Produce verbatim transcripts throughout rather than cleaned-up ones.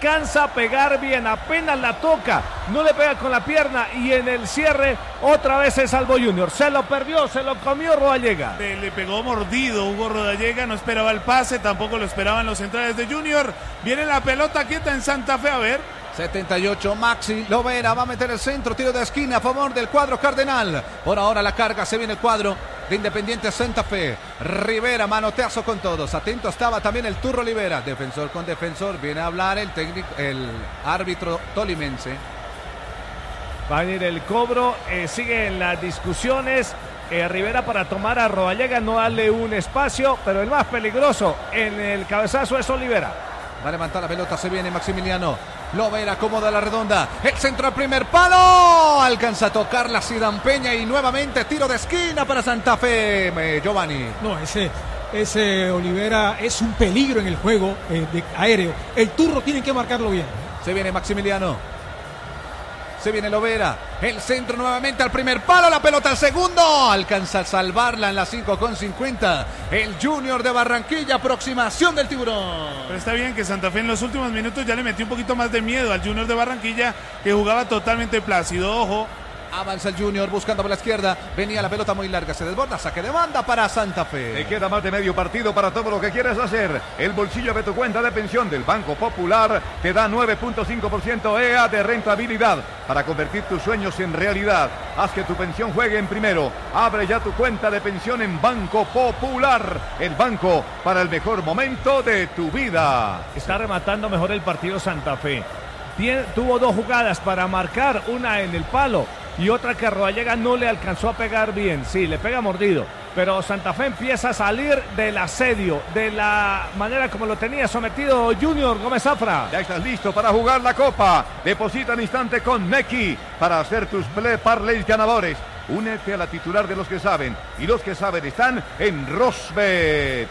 alcanza a pegar bien, apenas la toca, no le pega con la pierna y en el cierre otra vez se salvó Junior. Se lo perdió, se lo comió Rodallega. Le, le pegó mordido Hugo Rodallega, no esperaba el pase, tampoco lo esperaban los centrales de Junior. Viene la pelota quieta en Santa Fe, a ver. setenta y ocho, Maxi Lovera va a meter el centro, tiro de esquina a favor del cuadro cardenal. Por ahora la carga, se viene el cuadro de Independiente Santa Fe. Rivera, manoteazo con todos. Atento estaba también el Turro Olivera. Defensor con defensor, viene a hablar el técnico, el árbitro tolimense. Va a venir el cobro, eh, siguen las discusiones. Eh, Rivera para tomar a Rodallega, no darle un espacio, pero el más peligroso en el cabezazo es Olivera. Va a levantar la pelota, se viene Maximiliano Lovera, acomoda la redonda, el centro al primer palo, alcanza a tocar la Sidampeña y nuevamente tiro de esquina para Santa Fe. eh, Giovanni. No, ese, ese Olivera es un peligro en el juego eh, de aéreo. El Turro tiene que marcarlo bien. Se viene Maximiliano, se viene Lovera, el centro nuevamente al primer palo, la pelota al segundo, alcanza a salvarla en la cinco con cincuenta, el Junior de Barranquilla, aproximación del tiburón. Pero está bien que Santa Fe en los últimos minutos ya le metió un poquito más de miedo al Junior de Barranquilla, que jugaba totalmente plácido, ojo. Avanza el Junior buscando por la izquierda. Venía la pelota muy larga, se desborda, saque de banda para Santa Fe. Te queda más de medio partido para todo lo que quieres hacer. El bolsillo de tu cuenta de pensión del Banco Popular te da nueve punto cinco por ciento E A de rentabilidad para convertir tus sueños en realidad. Haz que tu pensión juegue en primero. Abre ya tu cuenta de pensión en Banco Popular, el banco para el mejor momento de tu vida. Está rematando mejor el partido Santa Fe. Tien, tuvo dos jugadas para marcar, una en el palo y otra que Rodallega no le alcanzó a pegar bien. Sí, le pega mordido, pero Santa Fe empieza a salir del asedio, de la manera como lo tenía sometido Junior Gómez Zafra. Ya estás listo para jugar la Copa. Deposita al instante con Neki para hacer tus play parlays ganadores. Únete a la titular de los que saben, y los que saben están en Rosbet.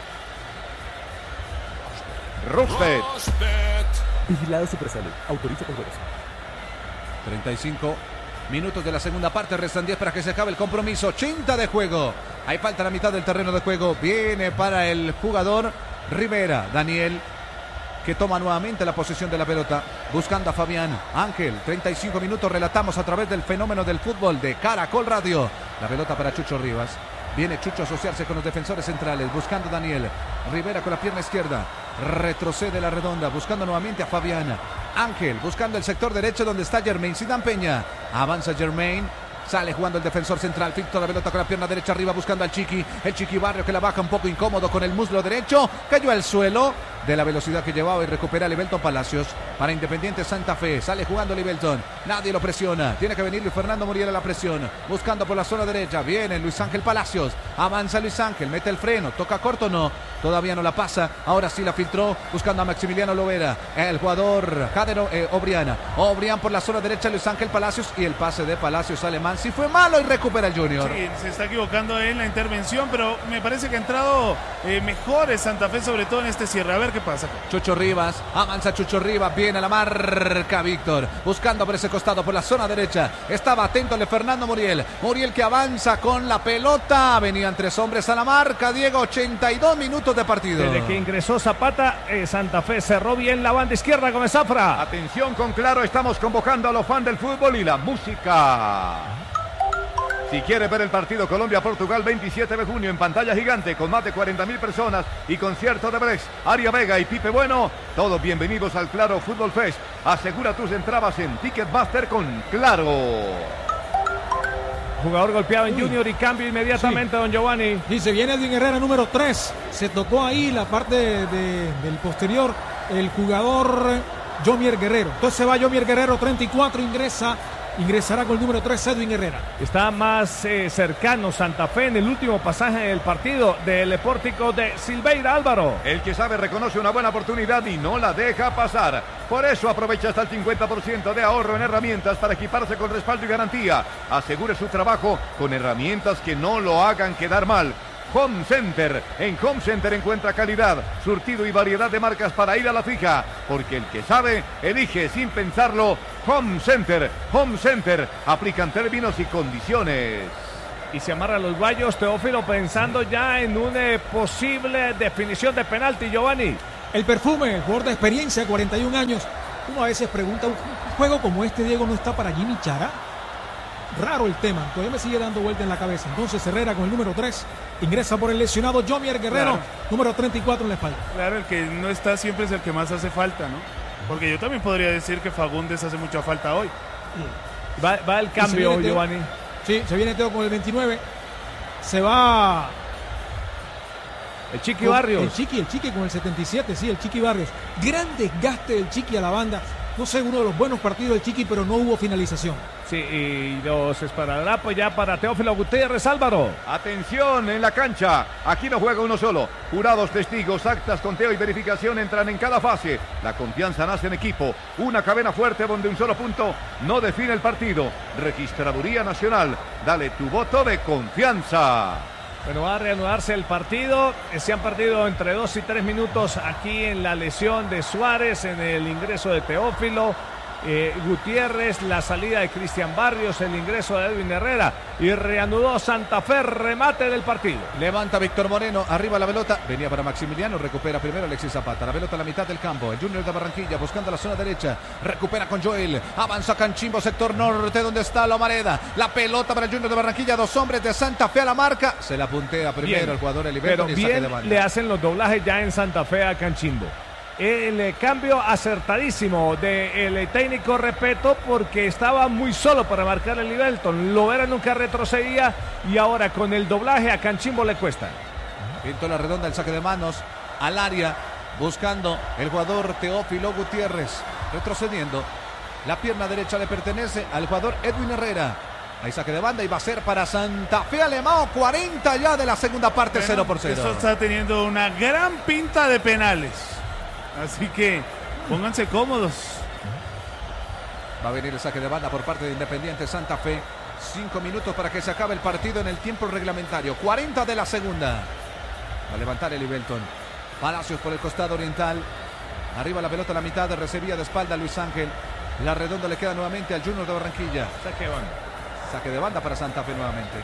Rosbet. Vigilado Supersalud. Autoriza con juegos. treinta y cinco minutos de la segunda parte. Restan diez para que se acabe el compromiso. ochenta de juego. Hay falta a la mitad del terreno de juego. Viene para el jugador Rivera. Daniel, que toma nuevamente la posesión de la pelota. Buscando a Fabián Ángel. treinta y cinco minutos. Relatamos a través del fenómeno del fútbol de Caracol Radio. La pelota para Chucho Rivas. Viene Chucho a asociarse con los defensores centrales. Buscando a Daniel. Rivera con la pierna izquierda. Retrocede la redonda. Buscando nuevamente a Fabián Ángel. Buscando el sector derecho donde está Germain Sidampeña. Avanza Germain. Sale jugando el defensor central. Filtra la pelota con la pierna derecha arriba. Buscando al Chiqui. El Chiqui Barrio que la baja un poco incómodo con el muslo derecho. Cayó al suelo de la velocidad que llevaba y recupera Libelton Palacios para Independiente Santa Fe. Sale jugando Libelton. Nadie lo presiona. Tiene que venir Luis Fernando Muriel a la presión. Buscando por la zona derecha. Viene Luis Ángel Palacios. Avanza Luis Ángel. Mete el freno. Toca corto, no. Todavía no la pasa. Ahora sí la filtró. Buscando a Maximiliano Lovera. El jugador Jadero eh, Obriana. Obrián por la zona derecha. Luis Ángel Palacios. Y el pase de Palacios alemán. Si fue malo y recupera el Junior. Sí, se está equivocando en la intervención, pero me parece que ha entrado eh, mejor el Santa Fe, sobre todo en este cierre. A ver qué pasa. Chucho Rivas, avanza Chucho Rivas, viene a la marca Víctor, buscando por ese costado, por la zona derecha, estaba atento el de Fernando Muriel, Muriel que avanza con la pelota, venían tres hombres a la marca, Diego, ochenta y dos minutos de partido. Desde que ingresó Zapata, eh, Santa Fe cerró bien la banda izquierda con Zafra. Atención con Claro, estamos convocando a los fans del fútbol y la música. Si quieres ver el partido Colombia-Portugal veintisiete de junio en pantalla gigante con más de cuarenta mil personas y concierto de Brex, Aria Vega y Pipe Bueno, todos bienvenidos al Claro Fútbol Fest. Asegura tus entradas en Ticketmaster con Claro. Jugador golpeado en Junior y cambio inmediatamente, sí. Don Giovanni. Dice, viene Edwin Herrera número tres. Se tocó ahí la parte de, de, del posterior el jugador Yomier Guerrero. Entonces se va Yomier Guerrero, treinta y cuatro, ingresa. Ingresará con el número tres, Edwin Herrera. Está más eh, cercano Santa Fe en el último pasaje del partido del pórtico de Silveira, Álvaro. El que sabe reconoce una buena oportunidad y no la deja pasar. Por eso aprovecha hasta el cincuenta por ciento de ahorro en herramientas para equiparse con respaldo y garantía. Asegure su trabajo con herramientas que no lo hagan quedar mal. Home Center. En Home Center encuentra calidad, surtido y variedad de marcas para ir a la fija. Porque el que sabe, elige sin pensarlo. Home Center. Home Center. Aplican términos y condiciones. Y se amarra los guayos, Teófilo, pensando ya en una posible definición de penalti, Giovanni. El Perfume, jugador de experiencia, cuarenta y un años. Uno a veces pregunta, ¿un juego como este, Diego, no está para Jimmy Chará? Raro el tema, todavía me sigue dando vuelta en la cabeza. Entonces Herrera con el número tres ingresa por el lesionado Jomier Guerrero, claro. Número treinta y cuatro en la espalda. Claro, el que no está siempre es el que más hace falta, ¿no? Porque yo también podría decir que Fagundes hace mucha falta hoy. Sí. Va, va el cambio, Giovanni. Sí, se viene Teo con el veintinueve. Se va... El Chiqui Barrios. El Chiqui, el Chiqui con el setenta y siete, sí, el Chiqui Barrios. Gran desgaste del Chiqui a la banda. No sé, uno de los buenos partidos del Chiqui, pero no hubo finalización. Sí, y los esparadrapos ya para Teófilo Gutiérrez, Álvaro. Atención en la cancha. Aquí no juega uno solo. Jurados, testigos, actas, conteo y verificación entran en cada fase. La confianza nace en equipo. Una cadena fuerte donde un solo punto no define el partido. Registraduría Nacional. Dale tu voto de confianza. Bueno, va a reanudarse el partido. Se han perdido entre dos y tres minutos aquí en la lesión de Suárez, en el ingreso de Teófilo eh, Gutiérrez, la salida de Cristian Barrios, el ingreso de Edwin Herrera y reanudó Santa Fe, remate del partido. Levanta Víctor Moreno, arriba la pelota, venía para Maximiliano, recupera primero Alexis Zapata, la pelota a la mitad del campo, el Junior de Barranquilla buscando la zona derecha, recupera con Joel, avanza Canchimbo, sector norte donde está Lomareda, la pelota para el Junior de Barranquilla, dos hombres de Santa Fe a la marca, se la puntea primero bien, el jugador Eliberto. Pero bien le hacen los doblajes ya en Santa Fe a Canchimbo. El cambio acertadísimo del técnico Repeto, porque estaba muy solo para marcar el Livelton. Lovera nunca retrocedía y ahora con el doblaje a Canchimbo le cuesta. Pintó la redonda, el saque de manos al área, buscando el jugador Teófilo Gutiérrez, retrocediendo. La pierna derecha le pertenece al jugador Edwin Herrera. Hay saque de banda y va a ser para Santa Fe Alemão, cuarenta ya de la segunda parte, bueno, cero por cero. Esto está teniendo una gran pinta de penales. Así que pónganse cómodos. Va a venir el saque de banda por parte de Independiente Santa Fe. Cinco minutos para que se acabe el partido en el tiempo reglamentario. cuarenta de la segunda. Va a levantar el Livelton. Palacios por el costado oriental. Arriba la pelota a la mitad. Recibía de espalda Luis Ángel. La redonda le queda nuevamente al Junior de Barranquilla. Saque de banda. Saque de banda para Santa Fe nuevamente.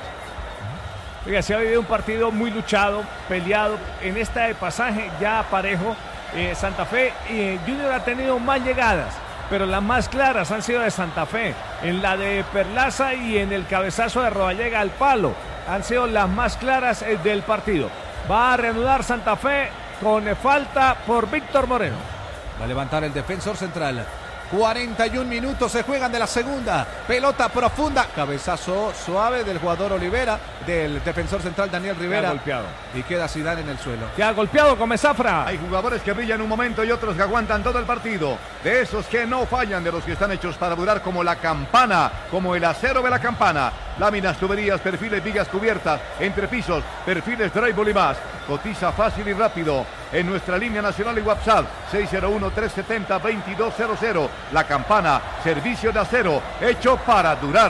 Oiga, se ha vivido un partido muy luchado, peleado. En este pasaje ya parejo. Eh, Santa Fe y eh, Junior ha tenido más llegadas, pero las más claras han sido de Santa Fe, en la de Perlaza y en el cabezazo de Rodallega al palo, han sido las más claras eh, del partido. Va a reanudar Santa Fe con eh, falta por Víctor Moreno. Va a levantar el defensor central. cuarenta y un minutos se juegan de la segunda. Pelota profunda. Cabezazo suave del jugador Olivera, del defensor central Daniel Rivera. Queda golpeado. Y queda Zidane en el suelo. Queda golpeado con Zafra. Hay jugadores que brillan un momento y otros que aguantan todo el partido. De esos que no fallan, de los que están hechos para durar, como la campana, como el acero de la campana. Láminas, tuberías, perfiles, vigas cubiertas, entrepisos, perfiles, drywall y más. Cotiza fácil y rápido en nuestra línea nacional y WhatsApp seis cero uno, tres siete cero, dos dos cero cero. La Campana, servicio de acero hecho para durar.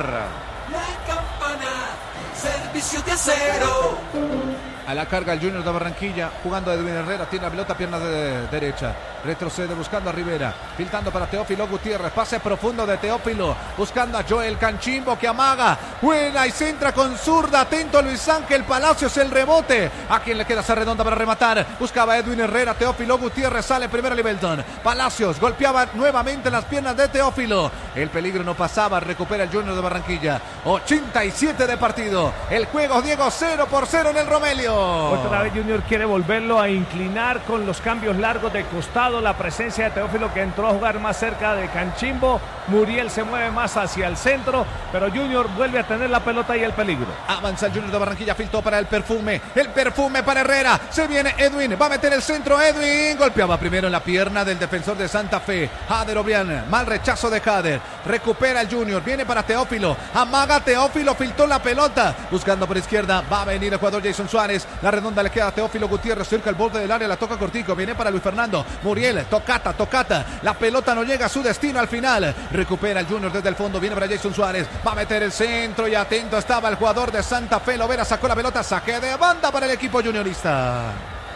La Campana, servicio de acero. A la carga el Junior de Barranquilla, jugando Edwin Herrera, tiene la pelota, pierna de derecha, retrocede buscando a Rivera, filtrando para Teófilo Gutiérrez, pase profundo de Teófilo, buscando a Joel Canchimbo que amaga, buena y centra con zurda, atento Luis Ángel Palacios, el rebote, a quien le queda esa redonda para rematar, buscaba Edwin Herrera, Teófilo Gutiérrez, sale primero Livelton, Palacios golpeaba nuevamente las piernas de Teófilo, el peligro no pasaba, recupera el Junior de Barranquilla, ochenta y siete de partido, el juego Diego cero por cero en el Romelio. Otra vez Junior quiere volverlo a inclinar con los cambios largos de costado, la presencia de Teófilo que entró a jugar más cerca de Canchimbo, Muriel se mueve más hacia el centro, pero Junior vuelve a tener la pelota y el peligro. Avanza el Junior de Barranquilla, filtró para el Perfume, el Perfume para Herrera, se viene Edwin, va a meter el centro Edwin, golpeaba primero en la pierna del defensor de Santa Fe, Jader Obrián, mal rechazo de Jader, recupera el Junior, viene para Teófilo, amaga Teófilo, filtró la pelota, buscando por izquierda, va a venir el jugador Jason Suárez, la redonda le queda a Teófilo Gutiérrez, cerca el borde del área, la toca cortico, viene para Luis Fernando, Muriel, tocata, tocata, la pelota no llega a su destino al final, recupera el Junior desde el fondo, viene para Jason Suárez, va a meter el centro y atento estaba el jugador de Santa Fe, Lovera sacó la pelota, saque de banda para el equipo juniorista.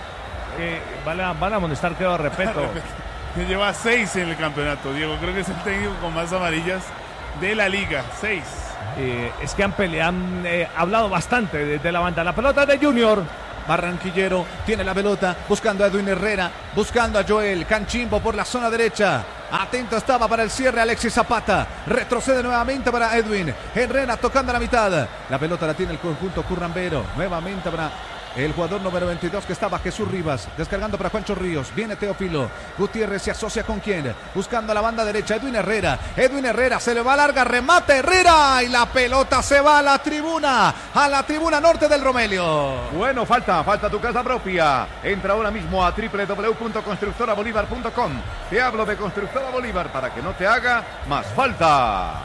Eh, van, a, van a amonestar que va a Repeto. Que lleva seis en el campeonato, Diego, creo que es el técnico con más amarillas de la liga, seis. Eh, es que han peleado, han eh, hablado bastante desde la banda. La pelota de Junior. barranquillero tiene la pelota, buscando a Edwin Herrera, buscando a Joel Canchimbo por la zona derecha. Atento estaba para el cierre Alexis Zapata. Retrocede nuevamente para Edwin Herrera, tocando a la mitad. La pelota la tiene el conjunto currambero. Nuevamente para el jugador número veintidós que estaba Jesús Rivas, descargando para Juancho Ríos. Viene Teófilo Gutiérrez, se asocia con quién, buscando a la banda derecha Edwin Herrera. Edwin Herrera se le va larga, remate Herrera y la pelota se va a la tribuna, a la tribuna norte del Romelio. Bueno, falta, falta tu casa propia. Entra ahora mismo a doble u doble u doble u punto constructora bolívar punto com. Te hablo de Constructora Bolívar para que no te haga más falta.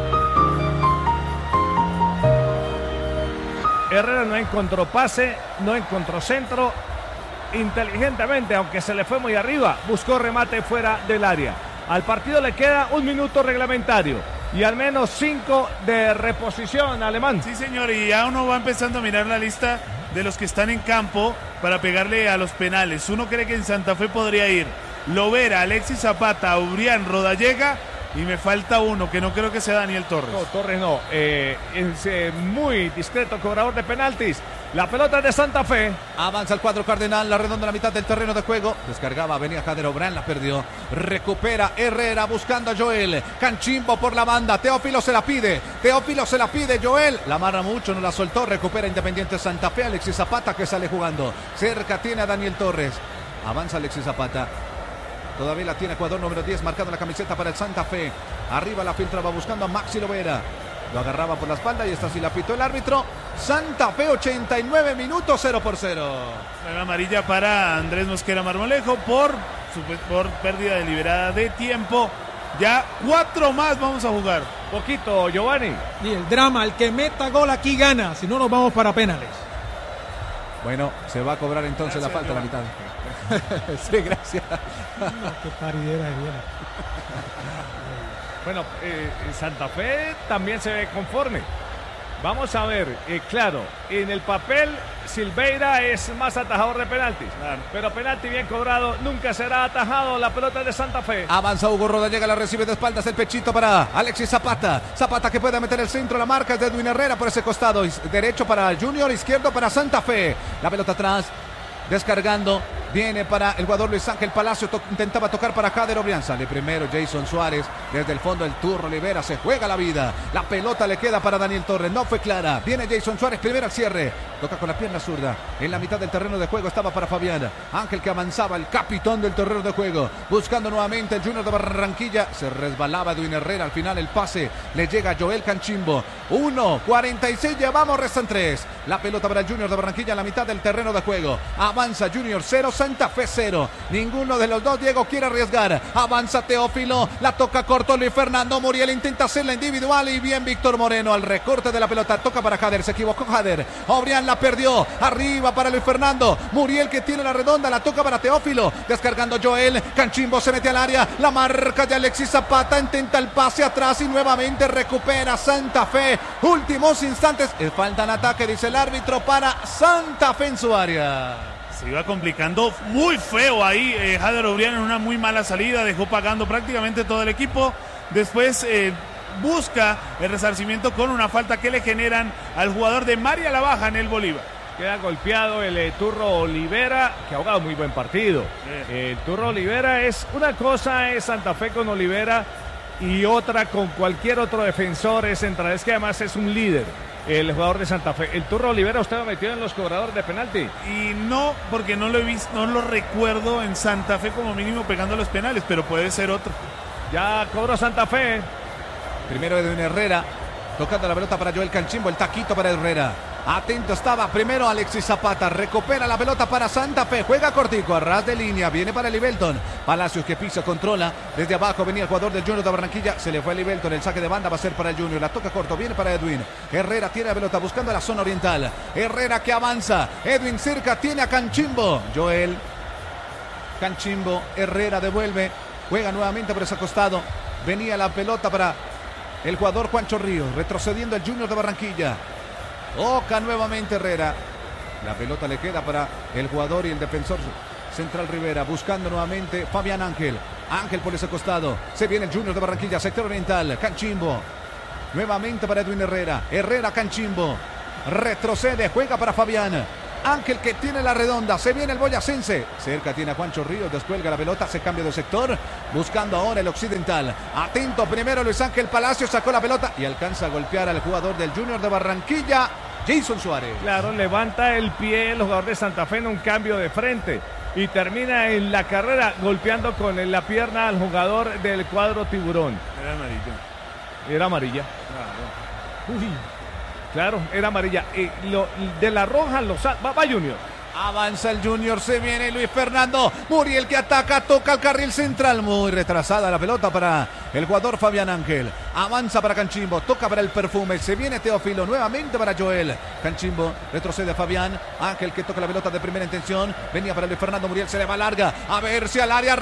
Herrera no encontró pase, no encontró centro. Inteligentemente, aunque se le fue muy arriba, buscó remate fuera del área. Al partido le queda un minuto reglamentario y al menos cinco de reposición, Alemán. Sí, señor, y ya uno va empezando a mirar la lista de los que están en campo para pegarle a los penales. Uno cree que en Santa Fe podría ir Lovera, Alexis Zapata, Ubrián, Rodallega. Y me falta uno, que no creo que sea Daniel Torres. No, Torres no. Eh, es eh, muy discreto cobrador de penaltis. La pelota es de Santa Fe. Avanza el cuadro cardenal, la redonda a la mitad del terreno de juego. Descargaba, venía Jader Obrán, la perdió. Recupera Herrera buscando a Joel. Canchimbo por la banda. Teófilo se la pide. Teófilo se la pide. Joel la amarra mucho, no la soltó. Recupera Independiente Santa Fe. Alexis Zapata que sale jugando. Cerca tiene a Daniel Torres. Avanza Alexis Zapata. Todavía la tiene jugador número diez marcando la camiseta para el Santa Fe. Arriba la filtraba buscando a Maxi Lovera. Lo agarraba por la espalda y esta sí la pitó el árbitro. Santa Fe, ochenta y nueve minutos, cero por cero. La amarilla para Andrés Mosquera Marmolejo por, por pérdida deliberada de tiempo. Ya cuatro más vamos a jugar. Poquito, Giovanni. Y el drama, el que meta gol aquí gana. Si no, nos vamos para penales. Bueno, se va a cobrar entonces gracias, la falta a la mitad. Sí, gracias. No, qué paridera es bien. Bueno, eh, Santa Fe también se ve conforme. Vamos a ver, eh, claro, en el papel Silveira es más atajador de penaltis, claro, pero penalti bien cobrado nunca será atajado. La pelota de Santa Fe. Avanza Hugo Rodallega, la recibe de espaldas, el pechito para Alexis Zapata. Zapata que puede meter el centro, la marca es de Edwin Herrera por ese costado. Derecho para Junior, izquierdo para Santa Fe. La pelota atrás, descargando. Viene para el jugador Luis Ángel Palacio, to intentaba tocar para Jader Obrián, sale primero Jason Suárez, desde el fondo el Turro Olivera, se juega la vida, la pelota le queda para Daniel Torres, no fue clara, viene Jason Suárez, primero al cierre, toca con la pierna zurda, en la mitad del terreno de juego estaba para Fabián, Ángel que avanzaba, el capitán del terreno de juego, buscando nuevamente el Junior de Barranquilla, se resbalaba Edwin Herrera, al final el pase, le llega a Joel Canchimbo, uno, cuarenta y seis, llevamos, restan tres, la pelota para el Junior de Barranquilla en la mitad del terreno de juego, avanza Junior cero, Santa Fe cero. Ninguno de los dos, Diego, quiere arriesgar. Avanza Teófilo, la toca corto Luis Fernando Muriel, intenta hacerla individual y bien Víctor Moreno al recorte de la pelota, toca para Jader, se equivocó Jader. Obrián la perdió, arriba para Luis Fernando Muriel que tiene la redonda, la toca para Teófilo, descargando Joel, Canchimbo se mete al área, la marca de Alexis Zapata, intenta el pase atrás y nuevamente recupera Santa Fe. Últimos instantes, falta en ataque, dice el árbitro para Santa Fe en su área. Se iba complicando muy feo ahí eh, Jader Obrián en una muy mala salida, dejó pagando prácticamente todo el equipo. Después eh, busca el resarcimiento con una falta que le generan al jugador de María la Baja en el Bolívar. Queda golpeado el eh, Turro Olivera, que ha jugado muy buen partido. Eh, el Turro Olivera es una cosa, es Santa Fe con Olivera y otra con cualquier otro defensor es central, es que además es un líder. El jugador de Santa Fe. El Turro Olivera, usted lo metió en los cobradores de penalti. Y no, porque no lo he visto, no lo recuerdo en Santa Fe como mínimo pegando los penales, pero puede ser otro. Ya cobró Santa Fe. Primero Edwin Herrera, tocando la pelota para Joel Canchimbo, el taquito para Herrera. Atento estaba primero Alexis Zapata, recupera la pelota para Santa Fe, juega cortico, a ras de línea, viene para Libelton, Palacios que pisa, controla, desde abajo venía el jugador del Junior de Barranquilla, se le fue a Libelton, el saque de banda va a ser para el Junior, la toca corto, viene para Edwin, Herrera tiene la pelota buscando la zona oriental, Herrera que avanza, Edwin cerca, tiene a Canchimbo, Joel, Canchimbo, Herrera devuelve, juega nuevamente por ese costado, venía la pelota para el jugador Juancho Ríos, retrocediendo el Junior de Barranquilla. Toca nuevamente Herrera. La pelota le queda para el jugador y el defensor central Rivera. Buscando nuevamente Fabián Ángel. Ángel por ese costado. Se viene el Junior de Barranquilla, sector oriental. Canchimbo. Nuevamente para Edwin Herrera. Herrera, Canchimbo. Retrocede, juega para Fabián. Ángel que tiene la redonda, se viene el boyacense. Cerca tiene a Juancho Ríos, descuelga la pelota, se cambia de sector, buscando ahora el occidental. Atento primero Luis Ángel Palacio, sacó la pelota y alcanza a golpear al jugador del Junior de Barranquilla, Jason Suárez. Claro, levanta el pie el jugador de Santa Fe en un cambio de frente y termina en la carrera golpeando con la pierna al jugador del cuadro tiburón. Era amarillo. Era amarilla. Claro. Uy. Claro, era amarilla. Eh, lo, de la roja lo sa- va, va Junior. Avanza el Junior, se viene Luis Fernando Muriel que ataca, toca el carril central, muy retrasada la pelota para el jugador Fabián Ángel. Avanza para Canchimbo, toca para el Perfume, se viene Teófilo nuevamente para Joel. Canchimbo, retrocede Fabián Ángel que toca la pelota de primera intención, venía para Luis Fernando Muriel, se le va larga, a ver si al área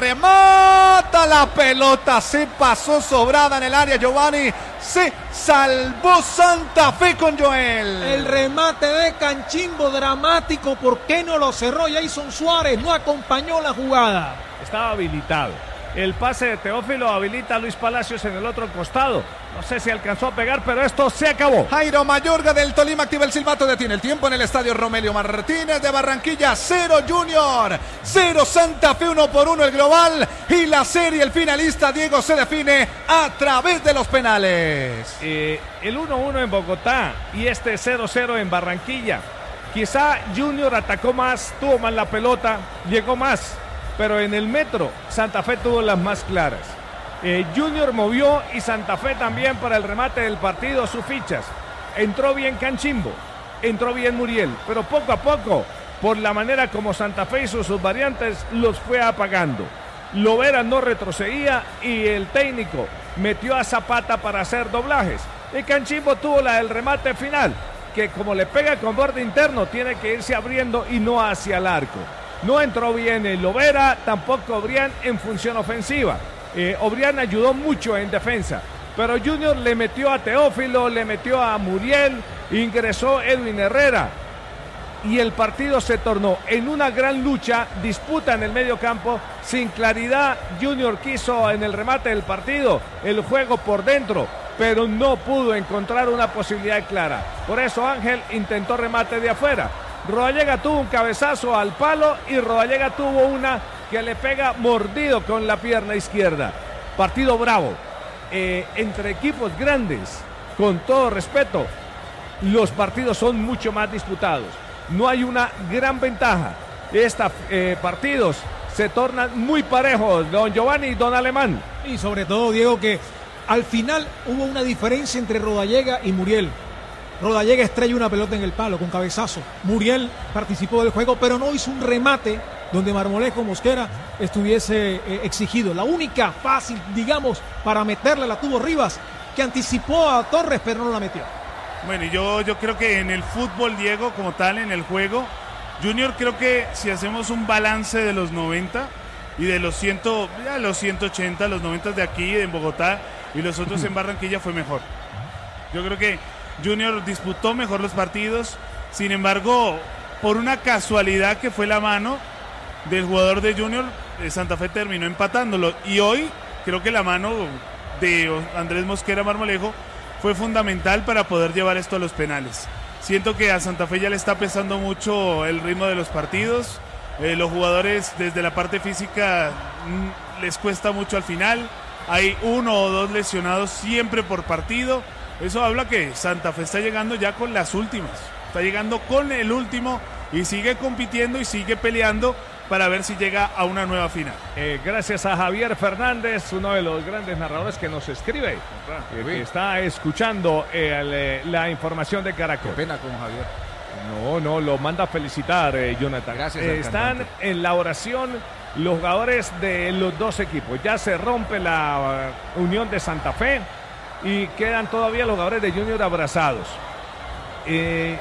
remata la pelota, se pasó sobrada en el área Giovanni, se salvó Santa Fe con Joel. El remate de Canchimbo dramático, ¿por qué no lo cerró Jason Suárez? No acompañó la jugada. Estaba habilitado. El pase de Teófilo habilita a Luis Palacios en el otro costado. No sé si alcanzó a pegar, pero esto se acabó. Jairo Mayorga del Tolima activa el silbato, detiene el tiempo en el estadio Romelio Martínez de Barranquilla. Cero Junior, cero Santa Fe, uno por uno el global. Y la serie, el finalista Diego, se define a través de los penales. Eh, el uno uno en Bogotá y este cero cero en Barranquilla. Quizá Junior atacó más, tuvo más la pelota, llegó más. Pero en el metro, Santa Fe tuvo las más claras. Eh, Junior movió y Santa Fe también para el remate del partido sus fichas. Entró bien Canchimbo, entró bien Muriel, pero poco a poco, por la manera como Santa Fe hizo sus variantes, los fue apagando. Lovera no retrocedía y el técnico metió a Zapata para hacer doblajes. Y Canchimbo tuvo la del remate final, que como le pega con borde interno, tiene que irse abriendo y no hacia el arco. No entró bien el Lovera, tampoco Obrián en función ofensiva. Eh, Obrián ayudó mucho en defensa, pero Junior le metió a Teófilo, le metió a Muriel, ingresó Edwin Herrera y el partido se tornó en una gran lucha, disputa en el medio campo, sin claridad. Junior quiso en el remate del partido el juego por dentro, pero no pudo encontrar una posibilidad clara. Por eso Ángel intentó remate de afuera. Rodallega tuvo un cabezazo al palo y Rodallega tuvo una que le pega mordido con la pierna izquierda. Partido bravo, eh, entre equipos grandes, con todo respeto, los partidos son mucho más disputados. No hay una gran ventaja. Estos eh, partidos se tornan muy parejos, don Giovanni y don Alemán. Y sobre todo, Diego, que al final hubo una diferencia entre Rodallega y Muriel. Rodallega estrella una pelota en el palo con cabezazo. Muriel participó del juego, pero no hizo un remate donde Marmolejo Mosquera estuviese eh, exigido. La única fácil, digamos, para meterla la tuvo Rivas, que anticipó a Torres, pero no la metió. Bueno, y yo, yo creo que en el fútbol, Diego, como tal, en el juego, Junior, creo que si hacemos un balance de los noventa y de los, cien, ya los ciento ochenta, los noventa de aquí, en Bogotá, y los otros en Barranquilla, fue mejor. Yo creo que Junior disputó mejor los partidos, sin embargo, por una casualidad que fue la mano del jugador de Junior, Santa Fe terminó empatándolo. Y hoy creo que la mano de Andrés Mosquera Marmolejo fue fundamental para poder llevar esto a los penales. Siento que a Santa Fe ya le está pesando mucho el ritmo de los partidos. Eh, los jugadores desde la parte física mmm, les cuesta mucho al final. Hay uno o dos lesionados siempre por partido. Eso habla que Santa Fe está llegando ya con las últimas, está llegando con el último y sigue compitiendo y sigue peleando para ver si llega a una nueva final. Eh, gracias a Javier Fernández, uno de los grandes narradores que nos escribe, eh, que está escuchando eh, el, la información de Caracol. Qué pena con Javier. No, no, lo manda a felicitar, eh, Jonathan. Gracias. Eh, están cantante. En la oración los jugadores de los dos equipos. Ya se rompe la uh, unión de Santa Fe y quedan todavía los jugadores de Junior abrazados. Eh,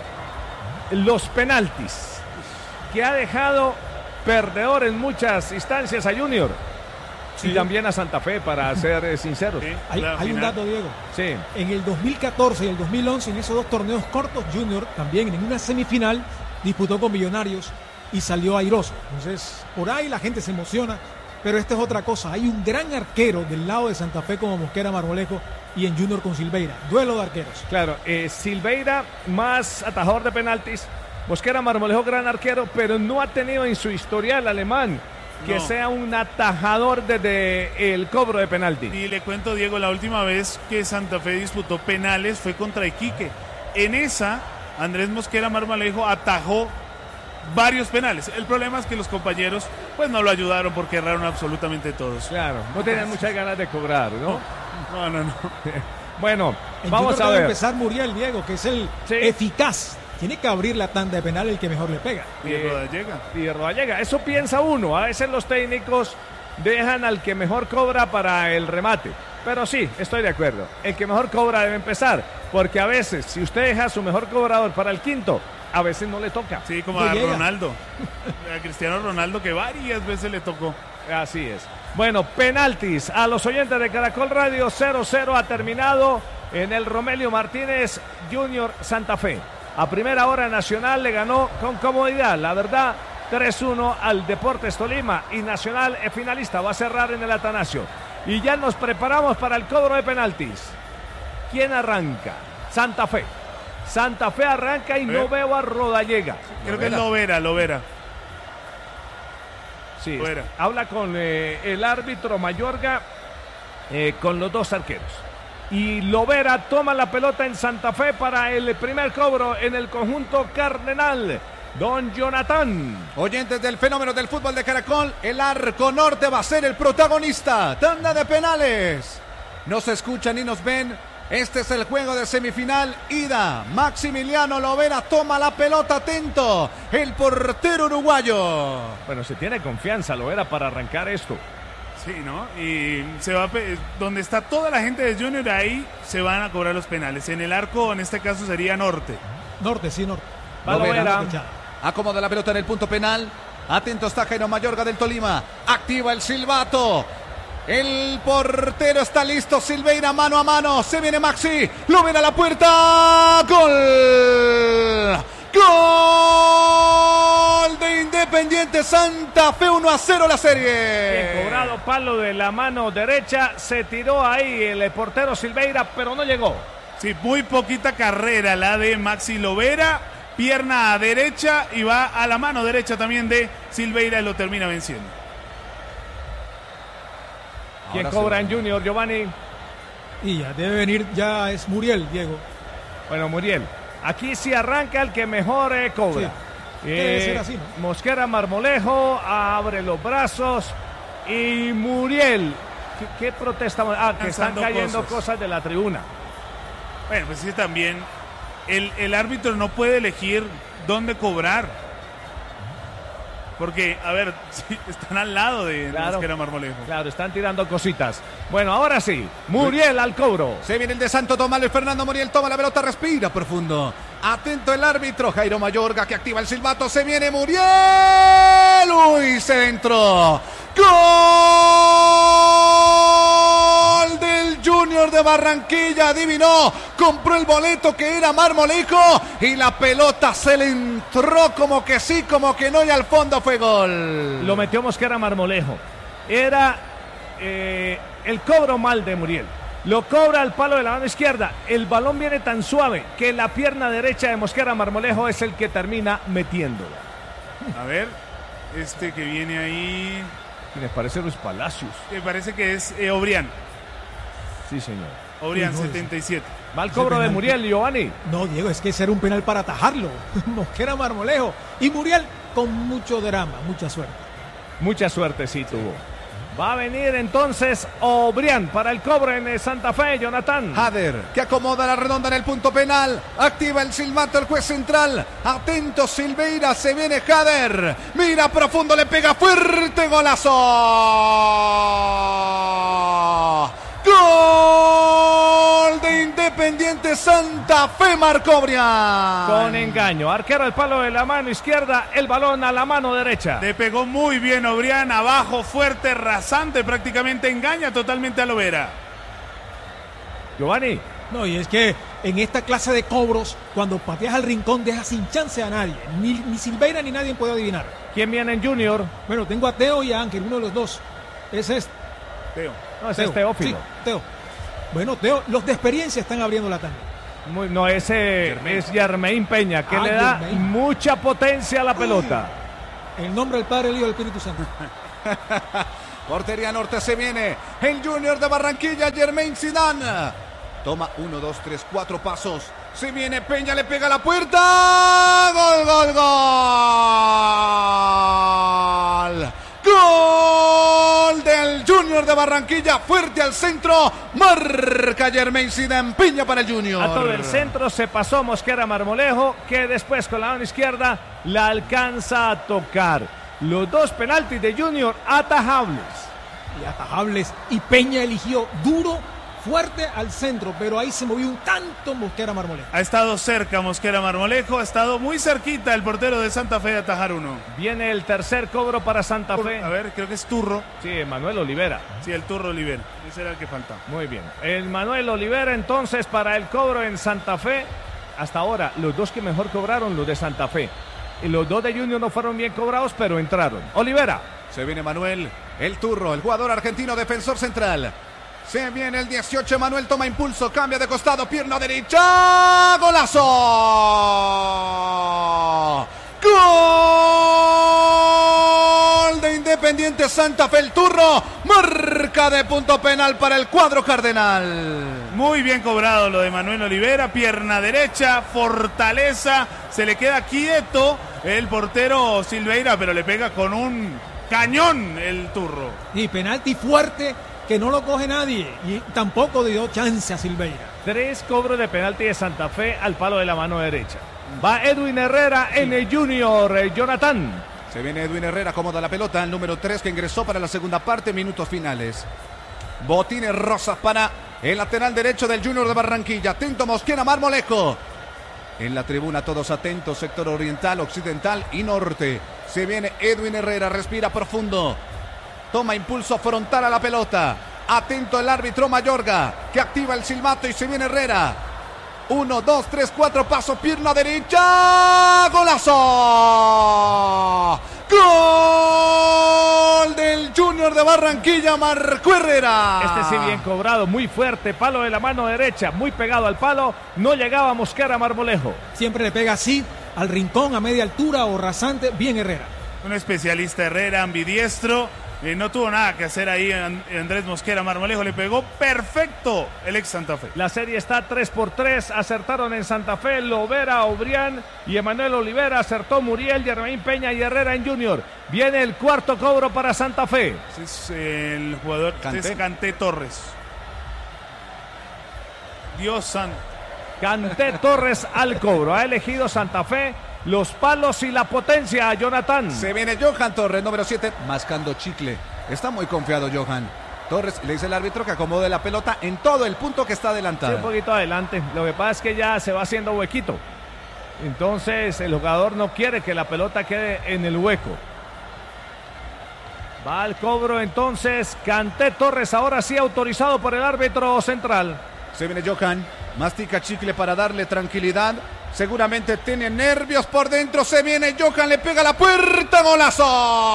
los penaltis que ha dejado perdedor en muchas instancias a Junior, sí, y también a Santa Fe, para ser eh, sinceros. Sí, hay, hay un dato, Diego. Sí. En el dos mil catorce y el dos mil once, en esos dos torneos cortos, Junior también en una semifinal disputó con Millonarios y salió airoso. Entonces, por ahí la gente se emociona, pero esta es otra cosa. Hay un gran arquero del lado de Santa Fe como Mosquera Marmolejo y en Junior con Silveira. Duelo de arqueros. Claro, eh, Silveira más atajador de penaltis Mosquera Marmolejo, gran arquero, pero no ha tenido en su historial alemán que No. sea un atajador desde el cobro de penalti. Y le cuento, Diego, la última vez que Santa Fe disputó penales fue contra Iquique. En esa, Andrés Mosquera Marmolejo atajó varios penales. El problema es que los compañeros pues no lo ayudaron porque erraron absolutamente todos. Claro, no tenían muchas ganas de cobrar, ¿no? No, no, no. Bueno, En vamos Junior a debe ver. empezar Muriel, Diego, que es el Sí. eficaz. Tiene que abrir la tanda de penal el que mejor le pega. Y Eh, Rodallega. Y Rodallega, eso piensa uno. A veces los técnicos dejan al que mejor cobra para el remate. Pero sí, estoy de acuerdo. El que mejor cobra debe empezar. Porque a veces, si usted deja a su mejor cobrador para el quinto, a veces no le toca. Sí, como No a llega. Ronaldo. A Cristiano Ronaldo, que varias veces le tocó. Así es. Bueno, penaltis a los oyentes de Caracol Radio. cero cero ha terminado en el Romelio Martínez Junior Santa Fe. A primera hora Nacional le ganó con comodidad, la verdad, tres uno al Deportes Tolima. Y Nacional es finalista, va a cerrar en el Atanasio. Y ya nos preparamos para el cobro de penaltis. ¿Quién arranca? Santa Fe. Santa Fe arranca y no veo a Rodallega. Creo que es Lovera, Lovera. Sí, Fuera. habla con eh, el árbitro Mayorga, eh, con los dos arqueros. Y Lovera toma la pelota en Santa Fe para el primer cobro en el conjunto cardenal. Don Jonathan. Oyentes del fenómeno del fútbol de Caracol, el Arco Norte va a ser el protagonista. Tanda de penales. Nos escuchan y nos ven. Este es el juego de semifinal. Ida. Maximiliano Lovera toma la pelota, atento. El portero uruguayo. Bueno, se tiene confianza Lovera para arrancar esto. Sí, ¿no? Y se va a pe- donde está toda la gente de Junior, ahí se van a cobrar los penales. En el arco, en este caso, sería Norte. Norte, sí, norte. Va Lovera. Despechado. Acomoda la pelota en el punto penal. Atento está Jairo Mayorga del Tolima. Activa el silbato. El portero está listo. Silveira mano a mano. Se viene Maxi. Lo ven a la puerta. Gol. Gol de Independiente Santa Fe. uno a cero la serie. Bien cobrado, palo de la mano derecha. Se tiró ahí el portero Silveira, pero no llegó. Sí, muy poquita carrera la de Maxi Lovera. Pierna a derecha y va a la mano derecha también de Silveira y lo termina venciendo. ¿Quién Ahora cobra sí. en Junior, Giovanni? Y ya debe venir, ya es Muriel, Diego. Bueno, Muriel. Aquí sí arranca el que mejor eh, cobra. Sí. Debe ser así, ¿no? Mosquera Marmolejo abre los brazos y Muriel. ¿Qué, qué protesta? Ah, que están Lanzando cayendo cosas. cosas de la tribuna. Bueno, pues sí, también el, el árbitro no puede elegir dónde cobrar. Porque, a ver, sí, están al lado de Claro. Mosquera Marmolejo. Claro, están tirando cositas. Bueno, ahora sí, Muriel al cobro. Se viene el de Santo Tomás, Fernando Muriel toma la pelota, respira profundo. Atento el árbitro, Jairo Mayorga que activa el silbato. Se viene Muriel. Uy, centro. Gol del Junior de Barranquilla. Adivinó, compró el boleto que era Marmolejo y la pelota se le entró como que sí, como que no, y al fondo fue gol. Lo metió Mosquera Marmolejo. Era eh, el cobro mal de Muriel. Lo cobra al palo de la mano izquierda. El balón viene tan suave que la pierna derecha de Mosquera Marmolejo es el que termina metiéndolo. A ver, este que viene ahí, Les parece Luis Palacios. me parece que es eh, Obrián. Sí, señor. Obrián, Uy, no, setenta y siete. Va el Ese cobro de penalti. Muriel, Giovanni. No, Diego, es que ese era un penal para atajarlo. Mosquera Marmolejo. Y Muriel con mucho drama, mucha suerte. Mucha suerte sí tuvo. Va a venir entonces Obrián para el cobro en eh, Santa Fe, Jonathan. Hader, que acomoda la redonda en el punto penal. Activa el silbato el juez central. Atento Silveira, se viene Hader. Mira profundo, le pega fuerte, golazo. Gol de Independiente Santa Fe, Marco Obrián. Con engaño. Arquero al palo de la mano izquierda, el balón a la mano derecha. Le pegó muy bien Obrián, abajo, fuerte, rasante, prácticamente engaña totalmente a Lovera. Giovanni. No, y es que en esta clase de cobros, cuando pateas al rincón, dejas sin chance a nadie. Ni, ni Silveira ni nadie puede adivinar. ¿Quién viene en Junior? Bueno, tengo a Teo y a Ángel, uno de los dos. Ese es Teo. No, ese es Teófilo. Sí, Teo. Bueno, Teo, los de experiencia están abriendo la tanda. Muy, no, ese Germain. es Yermain Peña, que Ah, le da Yermain. mucha potencia a la pelota. En el nombre del Padre, el Hijo y del Espíritu Santo. Portería norte, se viene el Junior de Barranquilla, Germain Zidane. Toma uno, dos, tres, cuatro pasos. Se viene Peña, le pega a la puerta. Gol, gol, gol. Gol del Junior de Barranquilla, fuerte al centro. Marca Germain Zidane, Peña para el Junior. A todo el centro se pasó Mosquera Marmolejo, que después con la mano izquierda la alcanza a tocar. Los dos penaltis de Junior atajables. Y atajables. Y Peña eligió duro, fuerte al centro, pero ahí se movió un tanto Mosquera Marmolejo. Ha estado cerca Mosquera Marmolejo, ha estado muy cerquita el portero de Santa Fe de atajar uno. Viene el tercer cobro para Santa Fe. A ver, creo que es Turro. Sí, Manuel Olivera. Sí, el Turro Olivera. Ese era el que faltaba. Muy bien. El Manuel Olivera entonces para el cobro en Santa Fe. Hasta ahora, los dos que mejor cobraron, los de Santa Fe. Y los dos de Junior no fueron bien cobrados, pero entraron. Olivera. Se viene Manuel, el Turro, el jugador argentino, defensor central. Se viene el dieciocho, Manuel toma impulso, cambia de costado, pierna derecha, golazo. Gol de Independiente Santa Fe, el Turro, marca de punto penal para el cuadro cardenal. Muy bien cobrado lo de Manuel Olivera, pierna derecha, fortaleza, se le queda quieto el portero Silveira, pero le pega con un cañón el Turro. Y penalti fuerte que no lo coge nadie. Y tampoco dio chance a Silveira. Tres cobros de penalti de Santa Fe al palo de la mano derecha. Va Edwin Herrera en el Junior. eh, Jonathan. Se viene Edwin Herrera, acomoda la pelota, el número tres que ingresó para la segunda parte, minutos finales. Botines rosas para el lateral derecho del Junior de Barranquilla. Atento Mosquera Marmolejo. En la tribuna todos atentos, sector oriental, occidental y norte. Se viene Edwin Herrera, respira profundo. Toma impulso frontal a la pelota. Atento el árbitro Mayorga, que activa el silbato y se viene Herrera. Uno, dos, tres, cuatro, paso, pierna derecha. ¡Golazo! ¡Gol del Junior de Barranquilla! Marcó Herrera. Este sí bien cobrado, muy fuerte, palo de la mano derecha, muy pegado al palo, no llegaba Mosquera Marmolejo. Siempre le pega así, al rincón, a media altura o rasante, bien Herrera. Un especialista Herrera, ambidiestro. Eh, no tuvo nada que hacer ahí Andrés Mosquera Marmolejo, le pegó perfecto el ex Santa Fe. La serie está tres por tres, acertaron en Santa Fe, Lovera, Obrián y Emanuel Olivera, acertó Muriel, Yermain Peña y Herrera en Junior. Viene el cuarto cobro para Santa Fe. Ese es el jugador, Kanté. este es Kanté Torres. Dios santo. Kanté Torres al cobro, ha elegido Santa Fe los palos y la potencia, Jonathan. Se viene Johan Torres, número siete, mascando chicle. Está muy confiado Johan. Torres le dice el árbitro que acomode la pelota en todo el punto que está Sí, adelantada. un poquito adelante. Lo que pasa es que ya se va haciendo huequito. Entonces el jugador no quiere que la pelota quede en el hueco. Va al cobro entonces Kanté Torres, ahora sí autorizado por el árbitro central. Se viene Johan, mastica chicle para darle tranquilidad. Seguramente tiene nervios por dentro. Se viene Johan, le pega a la puerta. ¡Golazo!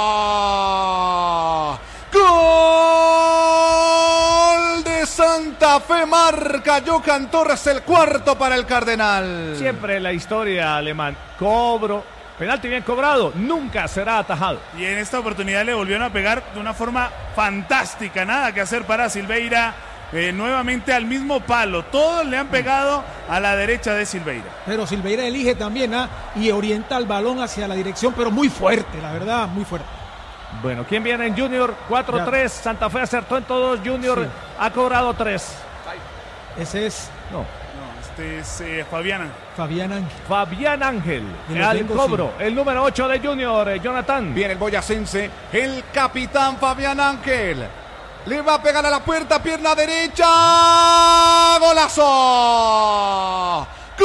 ¡Gol de Santa Fe! Marca Johan Torres, el cuarto para el Cardenal. Siempre la historia alemán. Cobro, penalti bien cobrado, nunca será atajado. Y en esta oportunidad le volvieron a pegar de una forma fantástica. Nada que hacer para Silveira. Eh, nuevamente al mismo palo. Todos le han pegado a la derecha de Silveira. Pero Silveira elige también ¿ah? y orienta el balón hacia la dirección, pero muy fuerte, la verdad, muy fuerte. Bueno, ¿quién viene en Junior? cuatro tres, Santa Fe acertó en todos, Junior Sí. ha cobrado tres. Ese es No, No, este es eh, Fabiana. Fabián Ángel. Fabián Ángel, Y lo al tengo, cobro, el número ocho de Junior, eh, Jonathan. Viene el boyacense, el capitán Fabián Ángel. Le va a pegar a la puerta, pierna derecha. ¡Golazo!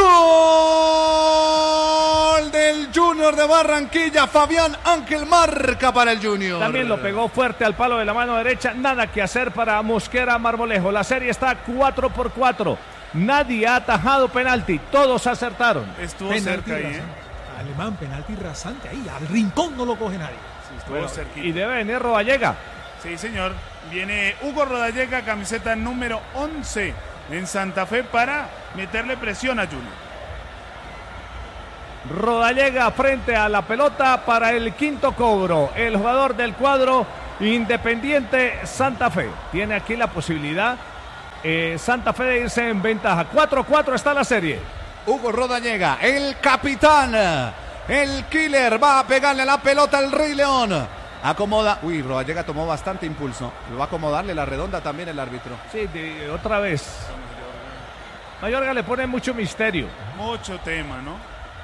¡Gol del Junior de Barranquilla! Fabián Ángel marca para el Junior. También lo pegó fuerte al palo de la mano derecha. Nada que hacer para Mosquera Marmolejo. La serie está cuatro por cuatro. Nadie ha atajado penalti. Todos acertaron. Estuvo Penalti cerca ahí, ¿eh? rasante. Alemán, penalti rasante ahí. Al rincón no lo coge nadie. Sí, estuvo Bueno, cerquita. y debe venir Roballega. Sí, señor. Viene Hugo Rodallega, camiseta número once en Santa Fe para meterle presión a Junior. Rodallega frente a la pelota para el quinto cobro. El jugador del cuadro Independiente Santa Fe. Tiene aquí la posibilidad eh, Santa Fe de irse en ventaja. cuatro a cuatro está la serie. Hugo Rodallega, el capitán, el killer, va a pegarle la pelota al Rey León. Acomoda. Uy, Rodallega tomó bastante impulso. Lo va a acomodarle la redonda también el árbitro. Sí, de, otra vez. Mayorga le pone mucho misterio. Mucho tema, ¿no?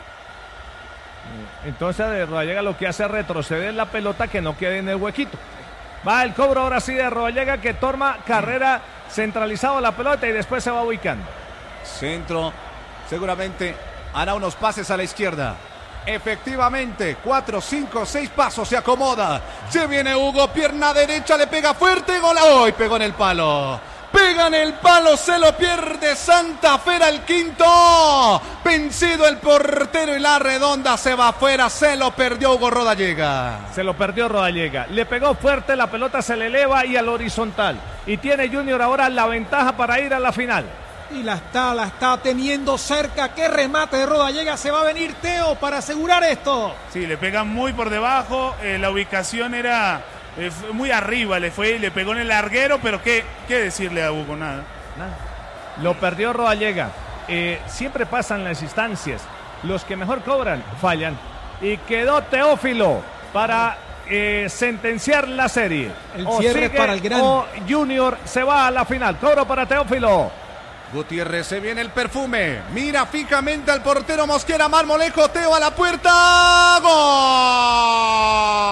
Entonces de Rodallega lo que hace es retroceder la pelota que no quede en el huequito. Va el cobro ahora sí de Rodallega que toma carrera centralizado la pelota y después se va ubicando. Centro, seguramente hará unos pases a la izquierda. Efectivamente, cuatro, cinco, seis pasos, se acomoda. Se viene Hugo, pierna derecha, le pega fuerte, gol. ¡Ay! Pegó en el palo. Pega en el palo, se lo pierde Santa Fe al quinto. Vencido el portero y la redonda se va afuera, se lo perdió Hugo Rodallega. Se lo perdió Rodallega. Le pegó fuerte, la pelota se le eleva y al horizontal. Y tiene Junior ahora la ventaja para ir a la final. Y la está, la está teniendo cerca. Qué remate de Rodallega. Se va a venir Teo para asegurar esto. Sí, le pega muy por debajo. Eh, la ubicación era eh, muy arriba. Le fue y le pegó en el larguero. Pero qué, qué decirle a Hugo, nada. Nada. Lo perdió Rodallega. Eh, siempre pasan las instancias. Los que mejor cobran fallan. Y quedó Teófilo para eh, sentenciar la serie. El o cierre sigue, para el gran. O Junior se va a la final. Cobro para Teófilo. Gutiérrez, se viene el perfume. Mira fijamente al portero Mosquera. Marmolejo, Teo a la puerta. ¡Gol!